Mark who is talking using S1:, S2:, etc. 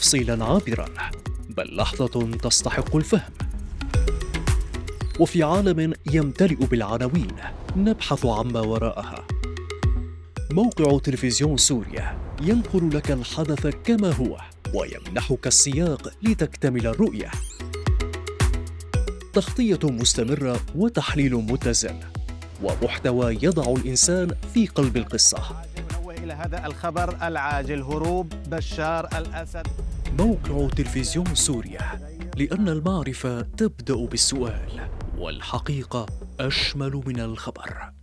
S1: تفصيلاً عابراً، بل لحظة تستحق الفهم. وفي عالم يمتلئ بالعناوين نبحث عما وراءها. موقع تلفزيون سوريا ينقل لك الحدث كما هو ويمنحك السياق لتكتمل الرؤية. تغطية مستمرة وتحليل متزن ومحتوى يضع الإنسان في قلب القصة.
S2: إلى هذا الخبر العاجل: هروب بشار الأسد.
S1: موقع تلفزيون سوريا، لأن المعرفة تبدأ بالسؤال، والحقيقة أشمل من الخبر.